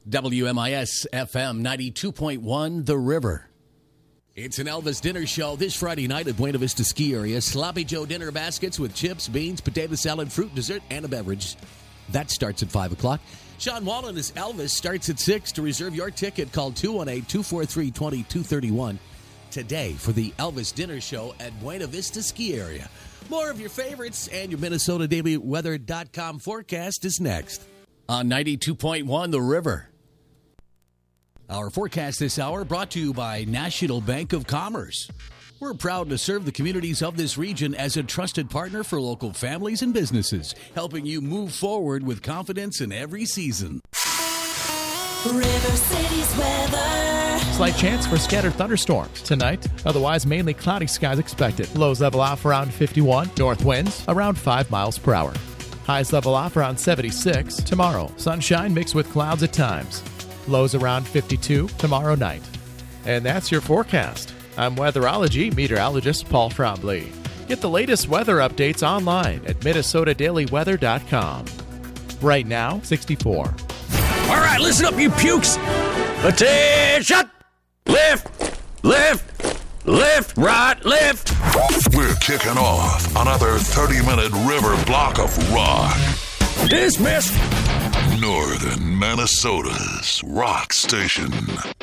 WMIS FM 92.1 The River. It's an Elvis dinner show this Friday night at Buena Vista Ski Area. Sloppy Joe dinner baskets with chips, beans, potato salad, fruit, dessert, and a beverage. That starts at 5 o'clock. Sean Wallen as Elvis starts at 6. To reserve your ticket, call 218-243-2231 today for the Elvis dinner show at Buena Vista Ski Area. More of your favorites and your MinnesotaDailyWeather.com forecast is next on 92.1 The River. Our forecast this hour brought to you by National Bank of Commerce. We're proud to serve the communities of this region as a trusted partner for local families and businesses, helping you move forward with confidence in every season. River City's weather. Slight chance for scattered thunderstorms tonight. Otherwise, mainly cloudy skies expected. Lows level off around 51. North winds around 5 miles per hour. Highs level off around 76 tomorrow. Sunshine mixed with clouds at times. Lows around 52 tomorrow night. And that's your forecast. I'm weatherology meteorologist Paul Trombley. Get the latest weather updates online at MinnesotaDailyWeather.com. Right now, 64. All right, listen up, you pukes. Attention! Lift, lift, lift, right, lift. We're kicking off another 30-minute river block of rock. Dismissed. Northern Minnesota's rock station.